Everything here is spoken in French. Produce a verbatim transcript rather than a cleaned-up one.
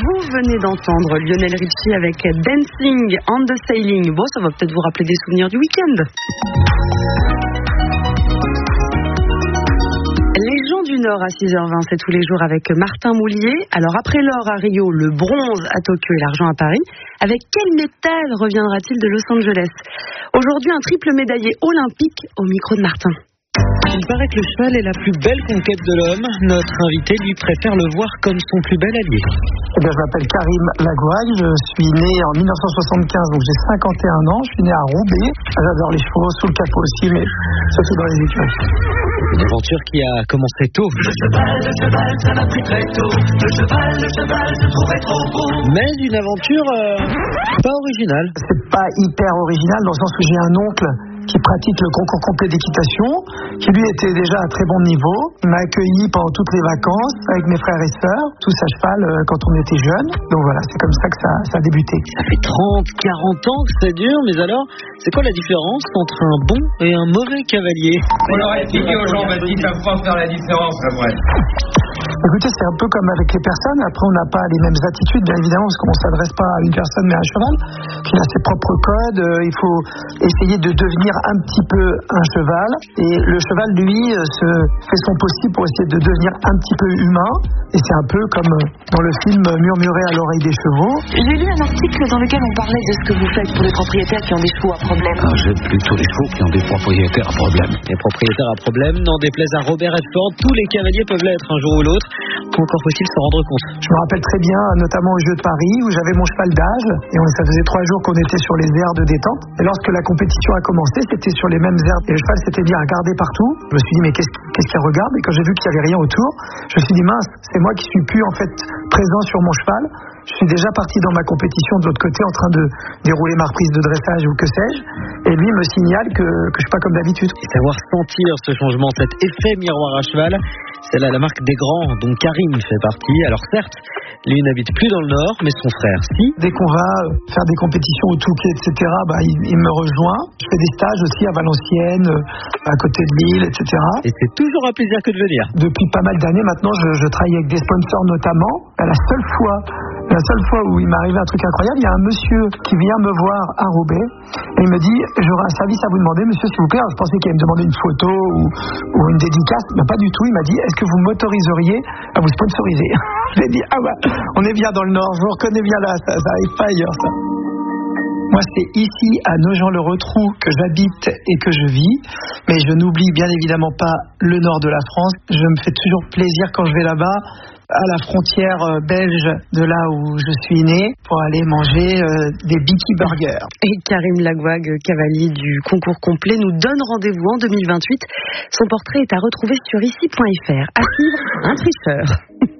Vous venez d'entendre Lionel Richie avec Dancing on the Sailing. Bon, ça va peut-être vous rappeler des souvenirs du week-end. Les gens du Nord à six heures vingt, c'est tous les jours avec Martin Moulier. Alors après l'or à Rio, le bronze à Tokyo et l'argent à Paris, avec quel métal reviendra-t-il de Los Angeles? Aujourd'hui, un triple médaillé olympique au micro de Martin. Il paraît que le cheval est la plus belle conquête de l'homme. Notre invité, lui, préfère le voir comme son plus bel allié. Eh bien, je m'appelle Karim Lagouag, je suis né en dix-neuf cent soixante-quinze, donc j'ai cinquante et un ans. Je suis né à Roubaix. J'adore les chevaux, sous le capot aussi, mais surtout dans les écuries. Une aventure qui a commencé tôt. Le cheval, le cheval, ça m'a pris très tôt. Le cheval, le cheval, je trouvais trop beau. Mais une aventure euh, pas originale. C'est pas hyper original dans le sens où j'ai un oncle qui pratique le concours complet d'équitation, qui lui était déjà à très bon niveau. Il m'a accueilli pendant toutes les vacances avec mes frères et sœurs, tous à cheval euh, quand on était jeunes. Donc voilà, c'est comme ça que ça, ça a débuté. Ça fait trente, quarante ans que ça dure, mais alors, c'est quoi la différence entre un bon et un mauvais cavalier? On leur explique aux gens qu'ils ne savent pas faire la différence après. Écoutez, c'est un peu comme avec les personnes. Après, on n'a pas les mêmes attitudes, bien évidemment, parce qu'on ne s'adresse pas à une personne, mais à un cheval qui a ses propres codes. Il faut essayer de devenir un petit peu un cheval. Et le cheval, lui, se fait son possible pour essayer de devenir un petit peu humain. Et c'est un peu comme dans le film Murmurer à l'oreille des chevaux. J'ai lu un article dans lequel on parlait de ce que vous faites pour les propriétaires qui ont des chevaux à problème. Ah, j'aime plutôt les chevaux qui ont des propriétaires à problème. Les propriétaires à problème, n'en déplaise à Robert Redford, tous les cavaliers peuvent l'être un jour ou l'autre. Encore faut-il se rendre compte. Je me rappelle très bien, notamment aux Jeux de Paris, où j'avais mon cheval d'âge, et on, ça faisait trois jours qu'on était sur les aires de détente. Et lorsque la compétition a commencé, c'était sur les mêmes aires. Et le cheval s'était mis à regarder partout. Je me suis dit, mais qu'est-ce, qu'est-ce qu'il regarde? Et quand j'ai vu qu'il n'y avait rien autour, je me suis dit, mince, c'est moi qui suis plus en fait présent sur mon cheval. Je suis déjà parti dans ma compétition de l'autre côté en train de dérouler ma reprise de dressage ou que sais-je. Et lui me signale que, que je suis pas comme d'habitude. Et savoir sentir ce changement, cet effet miroir à cheval, c'est là la marque des grands dont Karim fait partie. Alors certes, lui n'habite plus dans le Nord, mais son frère, si. Dès qu'on va faire des compétitions au Touquet, et cetera, bah, il, il me rejoint. Je fais des stages aussi à Valenciennes, à côté de Lille, et cetera. Et c'est toujours un plaisir que de venir. Depuis pas mal d'années maintenant, je, je travaille avec des sponsors notamment. À la seule fois, la seule fois où il m'est arrivé un truc incroyable, il y a un monsieur qui vient me voir à Roubaix et il me dit, j'aurais un service à vous demander, monsieur, s'il vous plaît. Alors, je pensais qu'il allait me demander une photo ou, ou une dédicace, mais pas du tout. Il m'a dit, est-ce que vous m'autoriseriez à vous sponsoriser? Je lui ai dit, ah bah, on est bien dans le Nord, je vous reconnais bien là, ça n'arrive pas ailleurs, ça. Moi, c'est ici, à Nogent-le-Rotrou, que j'habite et que je vis. Mais je n'oublie bien évidemment pas le nord de la France. Je me fais toujours plaisir quand je vais là-bas, à la frontière belge de là où je suis né, pour aller manger euh, des Bicky Burgers. Et Karim Lagouag, cavalier du concours complet, nous donne rendez-vous en deux mille vingt-huit. Son portrait est à retrouver sur ici point f r. À suivre, un tricheur.